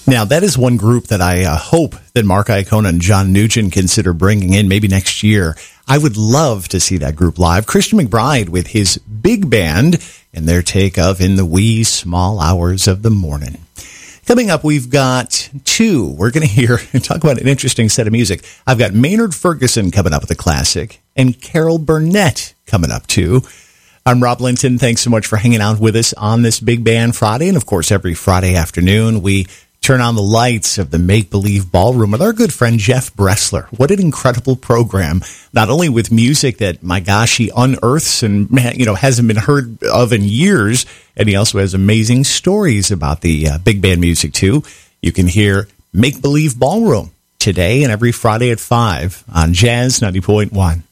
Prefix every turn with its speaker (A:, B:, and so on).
A: Now, that is one group that I hope that Mark Iacona and John Nugent consider bringing in maybe next year. I would love to see that group live. Christian McBride with his big band and their take of In the Wee Small Hours of the Morning. Coming up, we've got two. We're going to hear and talk about an interesting set of music. I've got Maynard Ferguson coming up with a classic and Carol Burnett coming up too. I'm Rob Linton. Thanks so much for hanging out with us on this Big Band Friday. And of course, every Friday afternoon, we turn on the lights of the Make Believe Ballroom with our good friend Jeff Bressler. What an incredible program, not only with music that, my gosh, he unearths and, hasn't been heard of in years, and he also has amazing stories about the big band music, too. You can hear Make Believe Ballroom today and every Friday at 5 on Jazz 90.1.